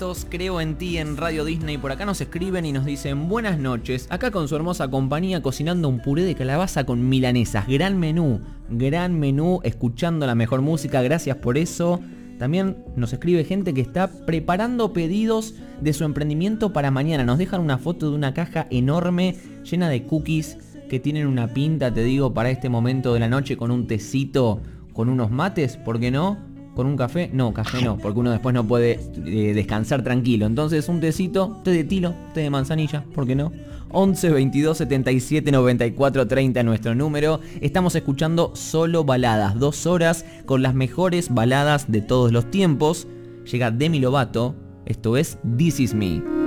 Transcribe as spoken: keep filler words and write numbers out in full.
Lovatos, Creo en ti en Radio Disney. Por acá nos escriben y nos dicen buenas noches. Acá con su hermosa compañía cocinando un puré de calabaza con milanesas. Gran menú, gran menú, escuchando la mejor música. Gracias por eso. También nos escribe gente que está preparando pedidos de su emprendimiento para mañana. Nos dejan una foto de una caja enorme llena de cookies que tienen una pinta, te digo, para este momento de la noche con un tecito, con unos mates, ¿por qué no? ¿Con un café? No, café no, porque uno después no puede eh, descansar tranquilo. Entonces un tecito, té de tilo, té de manzanilla, ¿por qué no? once, veintidós, setenta y siete, noventa y cuatro, treinta nuestro número. Estamos escuchando solo baladas, dos horas con las mejores baladas de todos los tiempos. Llega Demi Lovato, esto es This Is Me.